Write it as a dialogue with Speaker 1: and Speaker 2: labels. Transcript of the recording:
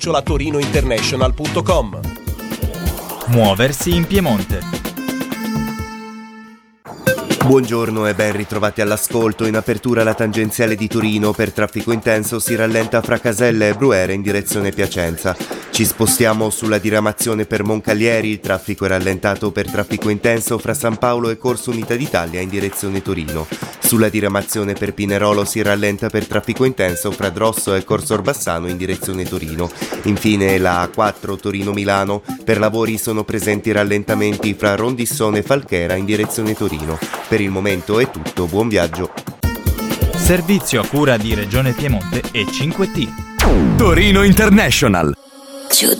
Speaker 1: torinointernational.com.
Speaker 2: Muoversi in Piemonte.
Speaker 3: Buongiorno e ben ritrovati all'ascolto. In apertura la tangenziale di Torino per traffico intenso si rallenta fra Casella e Brunera in direzione Piacenza. Ci spostiamo sulla diramazione per Moncalieri, il traffico è rallentato per traffico intenso fra San Paolo e Corso Unità d'Italia in direzione Torino. Sulla diramazione per Pinerolo si rallenta per traffico intenso fra Drosso e Corso Orbassano in direzione Torino. Infine la A4 Torino-Milano, per lavori sono presenti rallentamenti fra Rondissone e Falchera in direzione Torino. Per il momento è tutto, buon viaggio.
Speaker 2: Servizio a cura di Regione Piemonte e 5T.
Speaker 4: Torino International.
Speaker 5: To